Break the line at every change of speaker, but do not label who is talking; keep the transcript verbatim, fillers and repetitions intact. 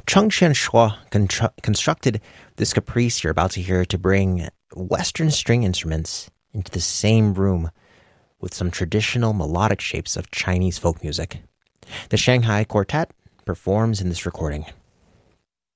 Chengxian Shuo contru- constructed this caprice you're about to hear to bring Western string instruments into the same room with some traditional melodic shapes of Chinese folk music. The Shanghai Quartet performs in this recording.